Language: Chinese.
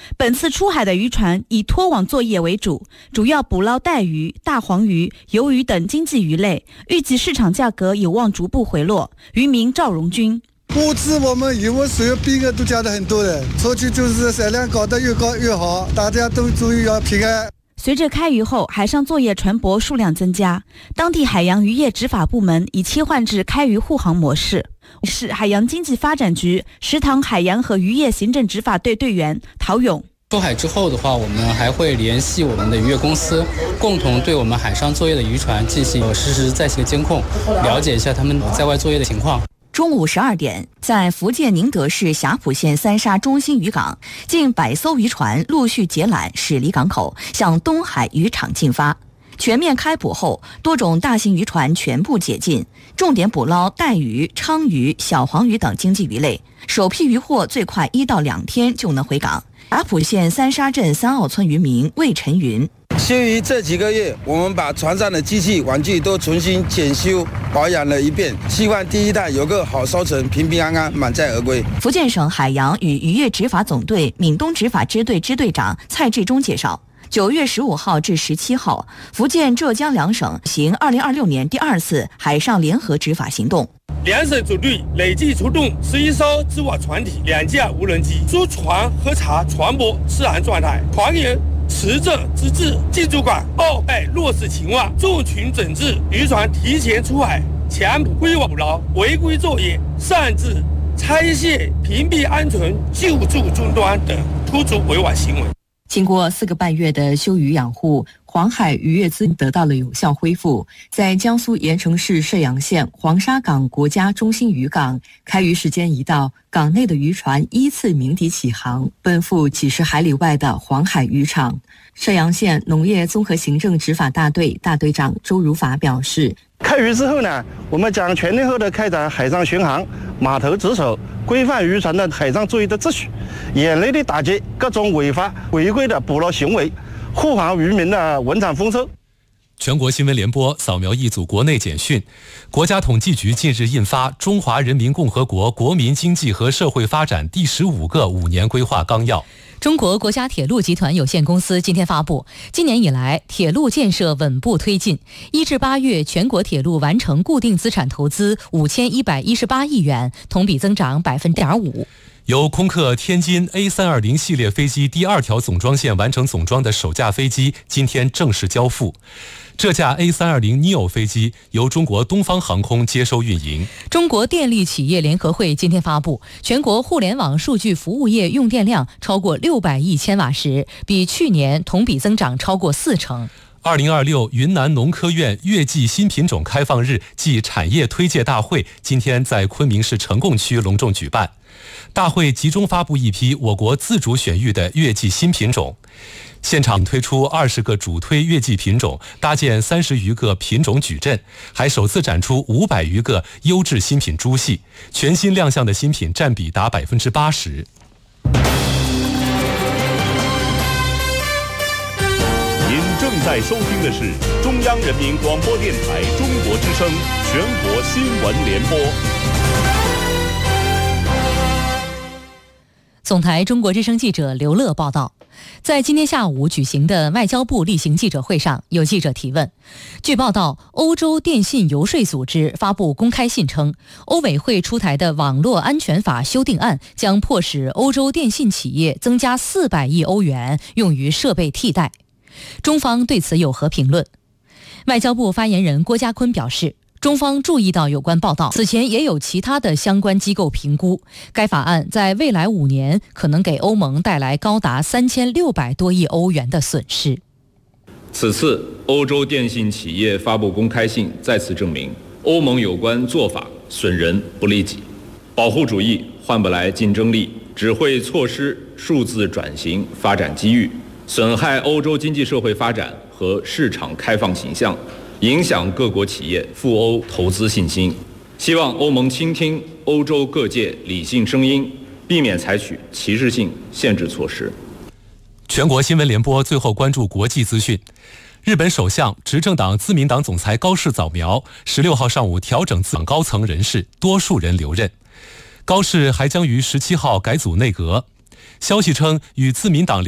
本次出海的渔船以拖网作业为主，主要捕捞带鱼、大黄鱼、鱿鱼等经济鱼类，预计市场价格有望逐步回落。渔民赵荣军： 物资我们渔获水平安都加的很多的，出去就是产量搞得越高越好，大家都注意要平安。 随着开渔后海上作业船舶数量增加，当地海洋渔业执法部门已切换至开渔护航模式。市海洋经济发展局石塘海洋和渔业行政执法队队员陶勇： 出海之后的话，我们还会联系我们的渔业公司，共同对我们海上作业的渔船进行实时在线监控，了解一下他们在外作业的情况。 中午12点，在福建宁德市霞浦县三沙中心渔港，近100艘渔船陆续结缆驶离港口，向东海渔场进发。全面开捕后，多种大型渔船全部解禁，重点捕捞带鱼、鲳鱼、小黄鱼等经济鱼类。首批渔获最快1到2天就能回港。霞浦县三沙镇三澳村渔民魏晨云： 休渔这几个月，我们把船上的机器玩具都重新检修保养了一遍，希望第一代有个好收成，平平安安，满载而归。 福建省海洋与渔业执法总队闽东执法支队支队长蔡志忠介绍，9月15号至17号，福建、浙江两省行2026年第2次海上联合执法行动。 两省组队累计出动11艘织网船体、2架无人机，驻船核查船舶治安状态，船员持证资质、进驻港报备落实情况，重群整治渔船提前出海、强规捕捞、违规作业、擅自拆卸、屏蔽安全、救助终端等突出违法行为。 经过4个半月的休渔养护，黄海渔业资源得到了有效恢复。在江苏盐城市射阳县黄沙港国家中心渔港，开渔时间一到，港内的渔船依次鸣笛起航，奔赴几十海里外的黄海渔场。射阳县农业综合行政执法大队大队长周如法表示， 开渔之后呢，我们将全天候的开展海上巡航、码头值守，规范渔船的海上作业的秩序，严厉的打击各种违法违规的捕捞行为，护航渔民的文产丰收。 全国新闻联播扫描一组国内简讯。国家统计局近日印发《中华人民共和国国民经济和社会发展第15个5年规划纲要》。 中国国家铁路集团有限公司今天发布，今年以来铁路建设稳步推进，1至8月全国铁路完成固定资产投资5118亿元，同比增长2.5%。 由空客天津 A320 系列飞机第2条总装线完成总装的首架飞机今天正式交付。这架 A320neo 飞机由中国东方航空接收运营。 中国电力企业联合会今天发布，全国互联网数据服务业用电量超过600亿千瓦时，比去年同比增长超过40%。 2026云南农科院月季新品种开放日暨产业推介大会今天在昆明市呈贡区隆重举办。大会集中发布一批我国自主选育的月季新品种，现场推出20个主推月季品种，搭建30余个品种矩阵，还首次展出500余个优质新品株系，全新亮相的新品占比达80%。 您正在收听的是中央人民广播电台中国之声全国新闻联播。 总台中国之声记者刘乐报道，在今天下午举行的外交部例行记者会上，有记者提问。据报道，欧洲电信游说组织发布公开信称，欧委会出台的网络安全法修订案将迫使欧洲电信企业增加400亿欧元用于设备替代。中方对此有何评论？外交部发言人郭家坤表示，中方注意到有关报道，此前也有其他的相关机构评估，该法案在未来5年可能给欧盟带来高达3600多亿欧元的损失。 此次欧洲电信企业发布公开信再次证明，欧盟有关做法损人不利己，保护主义换不来竞争力，只会错失数字转型发展机遇，损害欧洲经济社会发展和市场开放形象，影响各国企业赴欧投资信心。希望欧盟倾听欧洲各界理性声音，避免采取歧视性限制措施。 全国新闻联播最后关注国际资讯。日本首相、执政党自民党总裁高市早苗16号上午调整自党高层人事，多数人留任。高市还将于17号改组内阁。 消息称，与自民党